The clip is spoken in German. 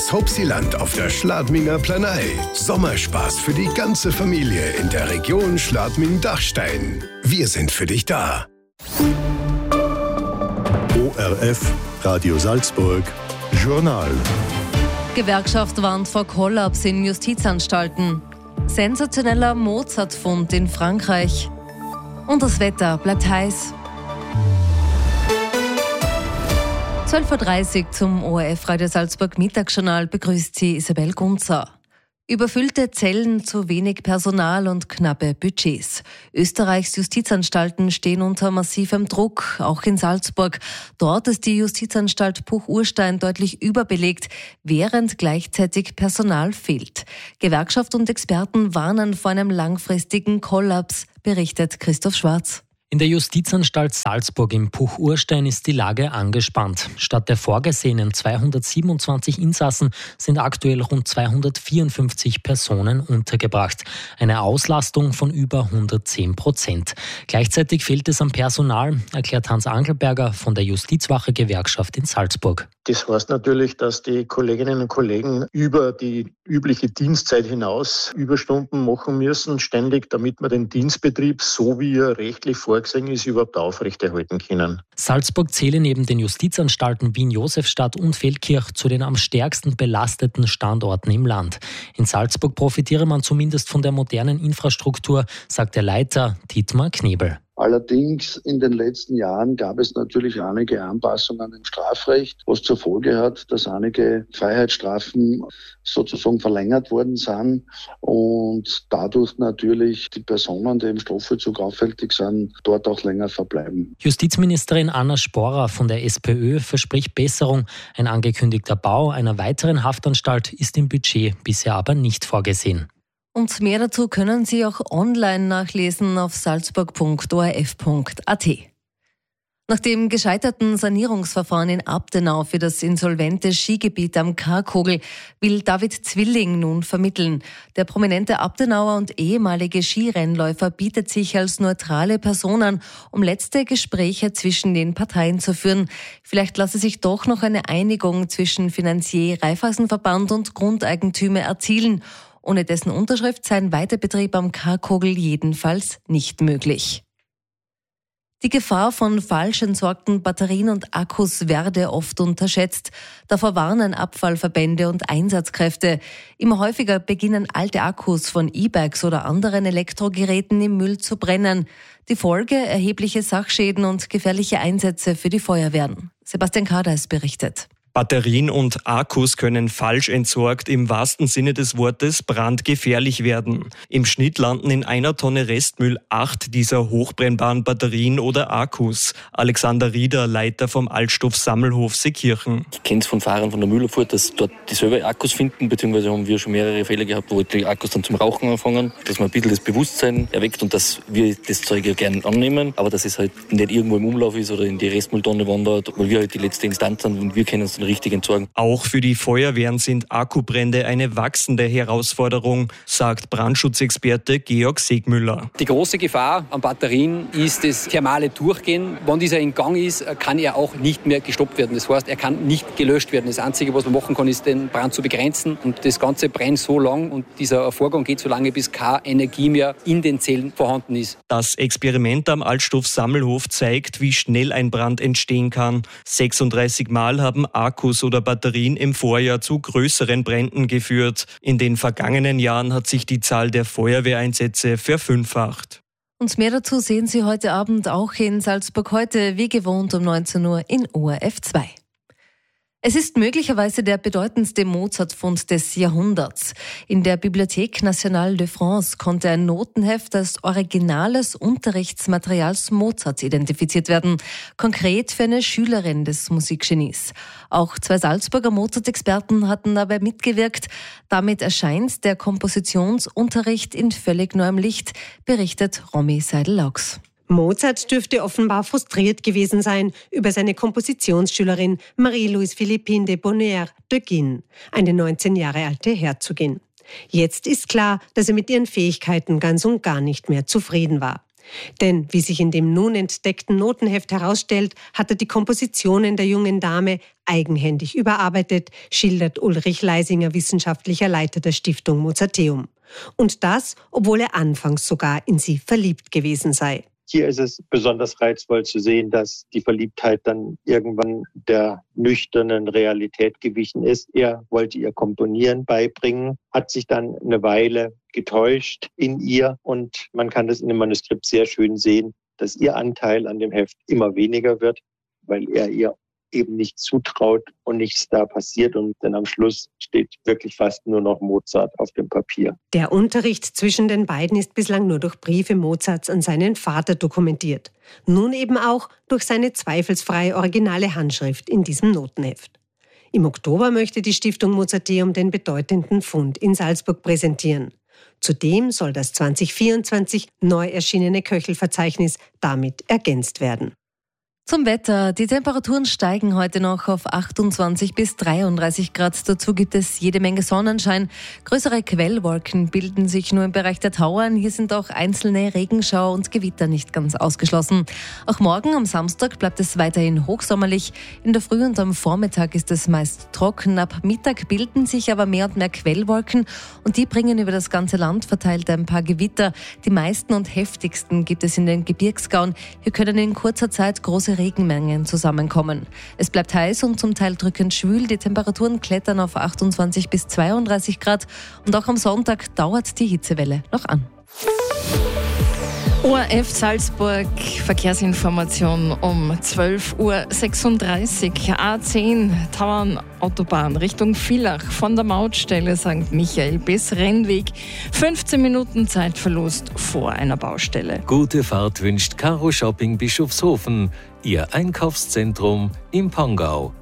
Das Hopsiland auf der Schladminger Planei. Sommerspaß für die ganze Familie in der Region Schladming-Dachstein. Wir sind für dich da. ORF, Radio Salzburg, Journal. Gewerkschaft warnt vor Kollaps in Justizanstalten. Sensationeller Mozart-Fund in Frankreich. Und das Wetter bleibt heiß. 12.30 Uhr zum ORF Radio Salzburg Mittagsjournal begrüßt Sie Isabel Gunzer. Überfüllte Zellen, zu wenig Personal und knappe Budgets. Österreichs Justizanstalten stehen unter massivem Druck, auch in Salzburg. Dort ist die Justizanstalt Puch-Urstein deutlich überbelegt, während gleichzeitig Personal fehlt. Gewerkschaft und Experten warnen vor einem langfristigen Kollaps, berichtet Christoph Schwarz. In der Justizanstalt Salzburg im Puch-Urstein ist die Lage angespannt. Statt der vorgesehenen 227 Insassen sind aktuell rund 254 Personen untergebracht. Eine Auslastung von über 110%. Gleichzeitig fehlt es am Personal, erklärt Hans Angelberger von der Justizwache-Gewerkschaft in Salzburg. Das heißt natürlich, dass die Kolleginnen und Kollegen über die übliche Dienstzeit hinaus Überstunden machen müssen, ständig, damit man den Dienstbetrieb, so wie er rechtlich vorgesehen ist, überhaupt aufrechterhalten können. Salzburg zähle neben den Justizanstalten Wien-Josefstadt und Feldkirch zu den am stärksten belasteten Standorten im Land. In Salzburg profitiere man zumindest von der modernen Infrastruktur, sagt der Leiter Dietmar Knebel. Allerdings in den letzten Jahren gab es natürlich einige Anpassungen im Strafrecht, was zur Folge hat, dass einige Freiheitsstrafen sozusagen verlängert worden sind und dadurch natürlich die Personen, die im Strafvollzug auffällig sind, dort auch länger verbleiben. Justizministerin Anna Sporer von der SPÖ verspricht Besserung. Ein angekündigter Bau einer weiteren Haftanstalt ist im Budget bisher aber nicht vorgesehen. Und mehr dazu können Sie auch online nachlesen auf salzburg.orf.at. Nach dem gescheiterten Sanierungsverfahren in Abtenau für das insolvente Skigebiet am Karkogel will David Zwilling nun vermitteln. Der prominente Abtenauer und ehemalige Skirennläufer bietet sich als neutrale Person an, um letzte Gespräche zwischen den Parteien zu führen. Vielleicht lasse sich doch noch eine Einigung zwischen Finanzier Raiffeisenverband und Grundeigentümer erzielen. Ohne dessen Unterschrift sei ein Weiterbetrieb am Karkogel jedenfalls nicht möglich. Die Gefahr von falsch entsorgten Batterien und Akkus werde oft unterschätzt. Davor warnen Abfallverbände und Einsatzkräfte. Immer häufiger beginnen alte Akkus von E-Bikes oder anderen Elektrogeräten im Müll zu brennen. Die Folge: erhebliche Sachschäden und gefährliche Einsätze für die Feuerwehren. Sebastian Kardais berichtet. Batterien und Akkus können falsch entsorgt im wahrsten Sinne des Wortes brandgefährlich werden. Im Schnitt landen in einer Tonne Restmüll 8 dieser hochbrennbaren Batterien oder Akkus. Alexander Rieder, Leiter vom Altstoff-Sammelhof Seekirchen. Ich kenne es von Fahrern von der Müllabfuhr, dass dort dieselbe Akkus finden, beziehungsweise haben wir schon mehrere Fälle gehabt, wo die Akkus dann zum Rauchen anfangen, dass man ein bisschen das Bewusstsein erweckt und dass wir das Zeug ja gerne annehmen, aber dass es halt nicht irgendwo im Umlauf ist oder in die Restmülltonne wandert, weil wir halt die letzte Instanz sind und wir können es richtig entsorgen. Auch für die Feuerwehren sind Akkubrände eine wachsende Herausforderung, sagt Brandschutzexperte Georg Segmüller. Die große Gefahr an Batterien ist das thermale Durchgehen. Wenn dieser in Gang ist, kann er auch nicht mehr gestoppt werden. Das heißt, er kann nicht gelöscht werden. Das Einzige, was man machen kann, ist, den Brand zu begrenzen. Und das Ganze brennt so lang und dieser Vorgang geht so lange, bis keine Energie mehr in den Zellen vorhanden ist. Das Experiment am Altstoff-Sammelhof zeigt, wie schnell ein Brand entstehen kann. 36 Mal haben Akkus oder Batterien im Vorjahr zu größeren Bränden geführt. In den vergangenen Jahren hat sich die Zahl der Feuerwehreinsätze verfünffacht. Und mehr dazu sehen Sie heute Abend auch in Salzburg heute, wie gewohnt um 19 Uhr in ORF 2. Es ist möglicherweise der bedeutendste Mozart-Fund des Jahrhunderts. In der Bibliothèque Nationale de France konnte ein Notenheft als originales Unterrichtsmaterials Mozarts identifiziert werden, konkret für eine Schülerin des Musikgenies. Auch 2 Salzburger Mozart-Experten hatten dabei mitgewirkt. Damit erscheint der Kompositionsunterricht in völlig neuem Licht, berichtet Romy Seidel-Laux. Mozart dürfte offenbar frustriert gewesen sein über seine Kompositionsschülerin Marie-Louise Philippine de Bonheur de Guin, eine 19 Jahre alte Herzogin. Jetzt ist klar, dass er mit ihren Fähigkeiten ganz und gar nicht mehr zufrieden war. Denn, wie sich in dem nun entdeckten Notenheft herausstellt, hat er die Kompositionen der jungen Dame eigenhändig überarbeitet, schildert Ulrich Leisinger, wissenschaftlicher Leiter der Stiftung Mozarteum. Und das, obwohl er anfangs sogar in sie verliebt gewesen sei. Hier ist es besonders reizvoll zu sehen, dass die Verliebtheit dann irgendwann der nüchternen Realität gewichen ist. Er wollte ihr Komponieren beibringen, hat sich dann eine Weile getäuscht in ihr und man kann das in dem Manuskript sehr schön sehen, dass ihr Anteil an dem Heft immer weniger wird, weil er ihr eben nicht zutraut und nichts da passiert und dann am Schluss steht wirklich fast nur noch Mozart auf dem Papier. Der Unterricht zwischen den beiden ist bislang nur durch Briefe Mozarts an seinen Vater dokumentiert. Nun eben auch durch seine zweifelsfrei originale Handschrift in diesem Notenheft. Im Oktober möchte die Stiftung Mozarteum den bedeutenden Fund in Salzburg präsentieren. Zudem soll das 2024 neu erschienene Köchelverzeichnis damit ergänzt werden. Zum Wetter. Die Temperaturen steigen heute noch auf 28 bis 33 Grad. Dazu gibt es jede Menge Sonnenschein. Größere Quellwolken bilden sich nur im Bereich der Tauern. Hier sind auch einzelne Regenschauer und Gewitter nicht ganz ausgeschlossen. Auch morgen am Samstag bleibt es weiterhin hochsommerlich. In der Früh und am Vormittag ist es meist trocken. Ab Mittag bilden sich aber mehr und mehr Quellwolken und die bringen über das ganze Land verteilt ein paar Gewitter. Die meisten und heftigsten gibt es in den Gebirgsgauen. Hier können in kurzer Zeit große Regenmengen zusammenkommen. Es bleibt heiß und zum Teil drückend schwül. Die Temperaturen klettern auf 28 bis 32 Grad. Und auch am Sonntag dauert die Hitzewelle noch an. ORF Salzburg, Verkehrsinformation um 12.36 Uhr. A10 Tauernautobahn Richtung Villach von der Mautstelle St. Michael bis Rennweg. 15 Minuten Zeitverlust vor einer Baustelle. Gute Fahrt wünscht Caro Shopping Bischofshofen, Ihr Einkaufszentrum im Pongau.